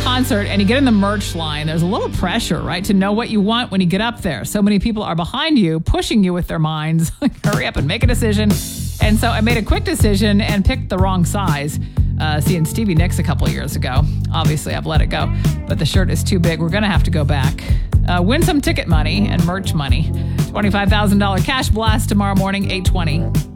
concert and you get in the merch line, there's a little pressure, right? To know what you want when you get up there. So many people are behind you, pushing you with their minds. Hurry up and make a decision. And so I made a quick decision and picked the wrong size. Seeing Stevie Nicks a couple years ago. Obviously, I've let it go, but the shirt is too big. We're going to have to go back. Win some ticket money and merch money. $25,000 cash blast tomorrow morning, 8:20.